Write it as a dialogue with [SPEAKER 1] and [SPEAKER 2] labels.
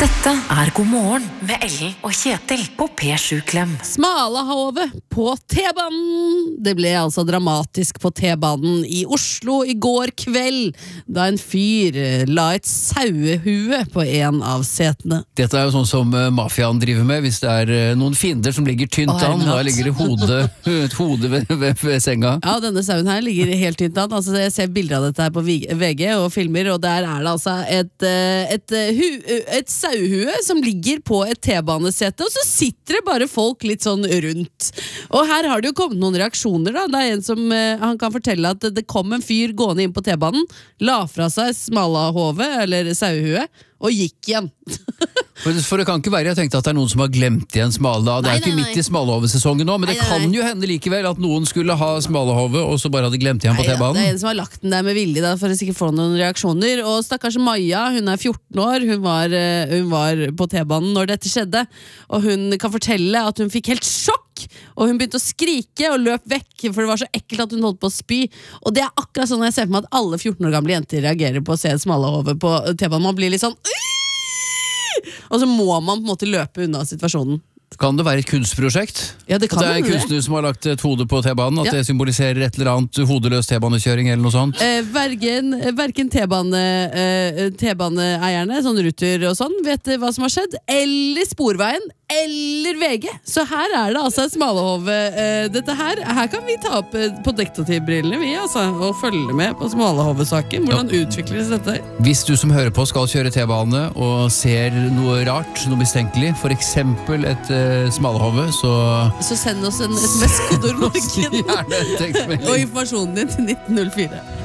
[SPEAKER 1] Dette God morgen med Ellen og Kjetil på P7 Klem.
[SPEAKER 2] Smalahove på T-banen. Det ble altså dramatisk på T-banen i Oslo i går kveld, da en fyr la et sauehue på en av setene.
[SPEAKER 3] Dette jo sånn som mafiaen driver med. Hvis det noen fiender som ligger tynt an, da ligger det et hode ved senga.
[SPEAKER 2] Ja, denne sauen her ligger helt tynt an. Altså, jeg ser bilder av dette her på VG og filmer, og der det altså et sauehue som ligger på et T-banesete, og så sitter det bare folk litt sånn rundt. Og her har det jo kommet noen reaksjoner da. Det en som, han kan fortelle at det kom en fyr gående inn på T-banen, la fra seg smalahove, eller sauehue, og gikk igjen.
[SPEAKER 3] For det kan ikke være, jeg tenkte at det noen som har glemt igjen smala. Det ikke midt i smalahove-sesongen nå, men det kan jo hende likevel at noen skulle ha smalahove, og så bare hadde glemt igjen på T-banen.
[SPEAKER 2] Det en som har lagt den der med vilje da, for å sikkert få noen reaksjoner. Og stakkars Maja, hun 14 år, hun var på T-banen når dette skjedde, og hun kan fortelle at hun fikk helt sjokk, og hun begynte å skrike og løp vekk, for det var så ekkelt at hun holdt på å spy. Og det akkurat sånn jeg ser for meg at alle 14 år gamle jenter reagerer på å se et smalahove på T-banen. Man blir litt sånn og så må man på en måte løpe unna situasjonen.
[SPEAKER 3] Kan det være et kunstprosjekt?
[SPEAKER 2] Ja, det kan
[SPEAKER 3] at det en kunstner som har lagt et hode på T-banen, at det symboliserer et eller annet hodeløs T-banekjøring eller noe sånt?
[SPEAKER 2] Hverken T-baneeierne, sånn Ruter og sånn, vet hva som har skjedd, eller Sporveien, eller VG. Så her det altså et smalahove. Dette her kan vi ta opp på detektivbrillene vi, altså, og følge med på smalahove-saken. Hvordan utvikles dette?
[SPEAKER 3] Hvis du som hører på skal kjøre T-bane og ser noe rart, noe mistenkelig, for eksempel et smalahove, så
[SPEAKER 2] send oss en SMS-kodord
[SPEAKER 3] og informasjonen
[SPEAKER 2] din til 1904.